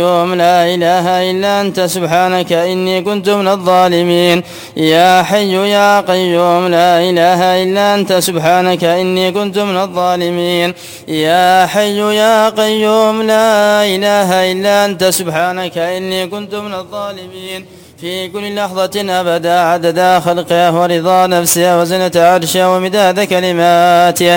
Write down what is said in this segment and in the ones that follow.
يوم لا إله إلا أنت سبحانك إني كنت من الظالمين. يا حي يا قيوم لا إله إلا أنت سبحانك إني كنت من الظالمين. يا حي يا قيوم لا إله إلا أنت سبحانك إني كنت من الظالمين. في كل لحظة أبدا عدد خلقه ورضا نفسه وزنة عرشه ومداد كلماته.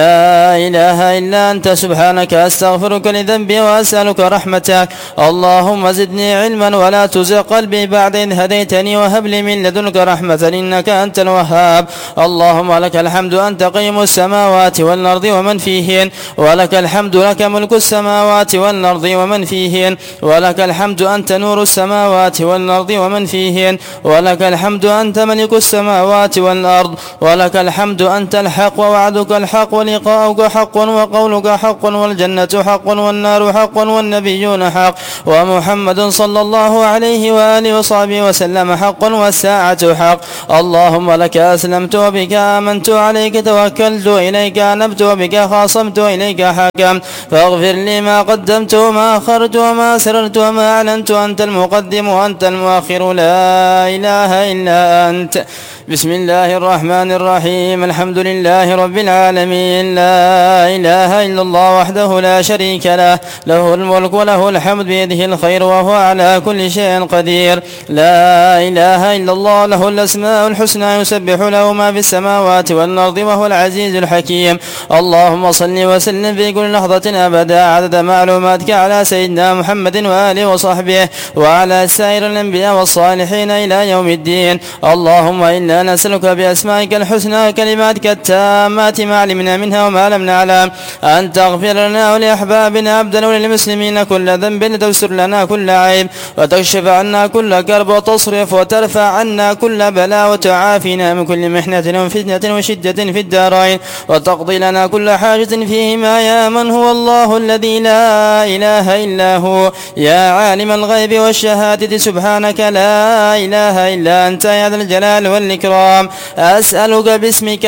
لا إله إلا أنت سبحانك أستغفرك لذنبي وأسألك رحمتك. اللهم زدني علما ولا تزغ قلبي بعد إذ هديتني وهب لي من لدنك رحمة إنك أنت الوهاب. اللهم لك الحمد أنت قيم السماوات والأرض ومن فيهن، ولك الحمد لك ملك السماوات والأرض ومن فيهن، ولك الحمد أنت نور السماوات والأرض ومن فيهن، ولك الحمد أنت ملك السماوات والأرض، ولك الحمد أنت الحق ووعدك الحق ولقاؤك حق وقولك حق والجنة حق والنار حق والنبيون حق ومحمد صلى الله عليه وآله وصحبه وسلم حق والساعة حق. اللهم لك أسلمت وبك آمنت عليك توكلت إليك أنبت وبك خاصمت إليك حكمت فاغفر لي ما قدمت وما أخرت وما سررت وما أعلنت أنت المقدم وأنت المؤخر لا إله إلا أنت. بسم الله الرحمن الرحيم. الحمد لله رب العالمين. لا إله إلا الله وحده لا شريك له، له الملك وله الحمد بيده الخير وهو على كل شيء قدير. لا إله إلا الله له الأسماء الحسنى يسبح له ما في السماوات والأرض وهو العزيز الحكيم. اللهم صل وسلم في كل لحظة أبدا عدد معلوماتك على سيدنا محمد وآله وصحبه وعلى سائر الأنبياء والصالحين إلى يوم الدين. اللهم إنا نسألك بأسمائك الحسنى وكلماتك التامات ما علمنا منها وما لم نعلم أن تغفر لنا ولأحبابنا أبدا وللمسلمين كل ذنب، تستر لنا كل عيب وتكشف عنا كل كرب وتصرف وترفع عنا كل بلاء وتعافينا من كل محنة وفتنة وشدة في الدارين وتقضي لنا كل حاجة فيهما يا من هو الله الذي لا إله إلا هو. يا عالم الغيب والشهادة سبحانك لا إله إلا أنت يا ذا الجلال والإكرام. أسألك باسمك